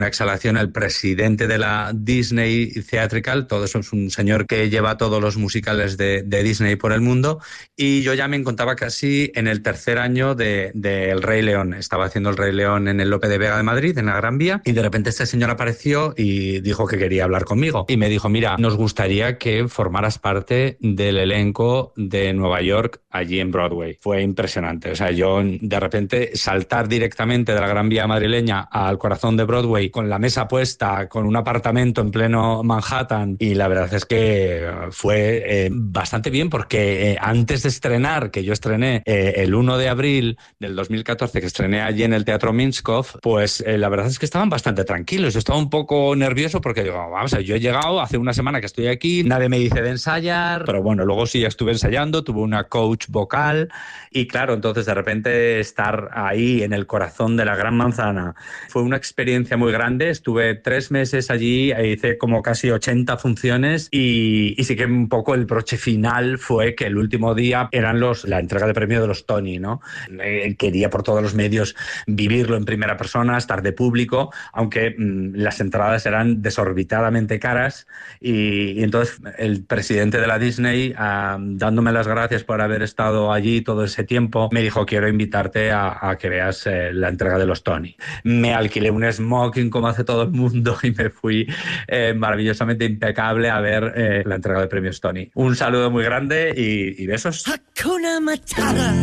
una exhalación, el presidente de la Disney Theatrical. Todo eso es un señor que lleva todos los musicales de Disney por el mundo, y yo ya me encontraba casi en el tercer año de El Rey León. Estaba haciendo El Rey León en el Lope de Vega de Madrid, en la Gran Vía, y de repente este señor apareció y dijo que quería hablar conmigo. Y me dijo, mira, nos gustaría que formaras parte del elenco de Nueva York allí en Broadway. Fue impresionante. O sea, yo de repente saltar directamente de la Gran Vía madrileña al corazón de Broadway, con la mesa puesta, con un apartamento en pleno Manhattan, y la verdad es que fue bastante bien, porque antes de estrenar, que yo estrené el 1 de abril del 2014, que estrené allí en el Teatro Minskov, pues la verdad es que estaban bastante tranquilos. Yo estaba un poco nervioso porque digo, vamos a ver, yo he llegado hace una semana que estoy aquí, nadie me dice de ensayar, pero bueno, luego sí estuve ensayando, tuve una coach vocal, y claro, entonces de repente estar ahí en el corazón de la Gran Manzana fue una experiencia muy grande. Estuve 3 meses allí, hice como casi 80 funciones, y sí que un poco el broche final fue que el último día eran la entrega de premio de los Tony, ¿no? Quería por todos los medios vivirlo en primera persona, estar de público, aunque las entradas eran desorbitadamente caras, y entonces el presidente de la Disney, dándome las gracias por haber estado allí todo ese tiempo, me dijo, quiero invitarte a que veas la entrega de los Tony. Me alquilé un smoking como hace todo el mundo y me fui maravillosamente impecable a ver la entrega de premios Tony. Un saludo muy grande y besos. Hakuna Matata.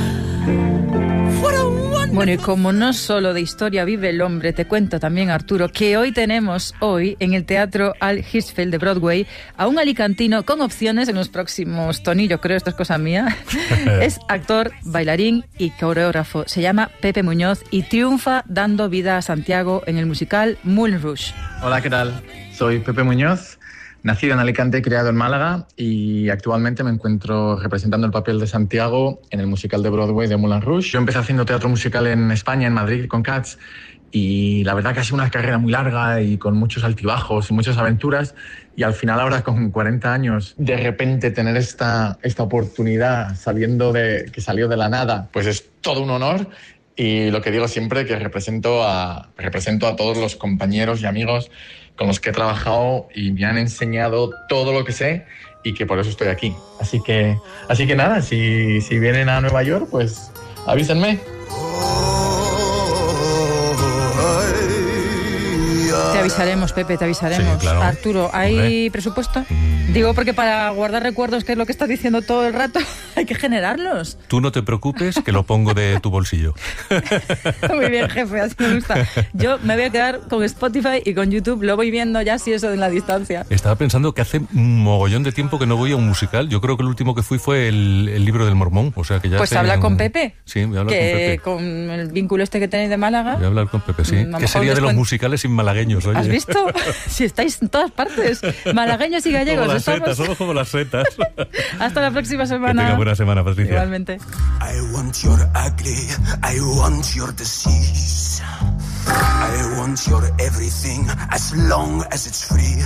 Bueno, y como no solo de historia vive el hombre, te cuento también, Arturo, que hoy tenemos en el Teatro Al Hirschfeld de Broadway a un alicantino con opciones en los próximos Tony. Yo creo, esto es cosa mía. Es actor, bailarín y coreógrafo. Se llama Pepe Muñoz y triunfa dando vida a Santiago en el musical Moulin Rouge. Hola, ¿qué tal? Soy Pepe Muñoz, nacido en Alicante, criado en Málaga, y actualmente me encuentro representando el papel de Santiago en el musical de Broadway de Moulin Rouge. Yo empecé haciendo teatro musical en España, en Madrid, con Cats, y la verdad que ha sido una carrera muy larga y con muchos altibajos y muchas aventuras, y al final ahora con 40 años, de repente tener esta oportunidad que salió de la nada, pues es todo un honor. Y lo que digo siempre, que represento a todos los compañeros y amigos con los que he trabajado y me han enseñado todo lo que sé, y que por eso estoy aquí. Así que nada, si vienen a Nueva York, pues avísenme. Te avisaremos, Pepe, te avisaremos. Sí, claro. Arturo, ¿hay presupuesto? Digo, porque para guardar recuerdos, que es lo que estás diciendo todo el rato, hay que generarlos. Tú no te preocupes, que lo pongo de tu bolsillo. Muy bien, jefe, así me gusta. Yo me voy a quedar con Spotify y con YouTube, lo voy viendo ya, si eso en la distancia. Estaba pensando que hace un mogollón de tiempo que no voy a un musical. Yo creo que el último que fui fue el Libro del Mormón. O sea que ya pues habla con Pepe. Sí, voy a hablar con Pepe. Con el vínculo este que tenéis de Málaga. Voy a hablar con Pepe, sí. ¿Qué sería de los musicales sin malagueños, oye? ¿Has visto? Si estáis en todas partes, malagueños y gallegos. Como las setas, somos como las setas. Hasta la próxima semana. Que tenga buena semana, Patricia. Igualmente. I want your ugly, I want your disease. I want your everything as long as it's free.